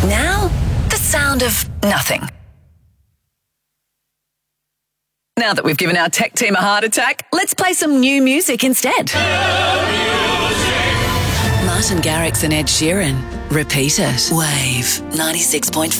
Now, the sound of nothing. Now that we've given our tech team a heart attack, let's play some new music instead. Martin Garrix and Ed Sheeran. Repeat it. Wave 96.5.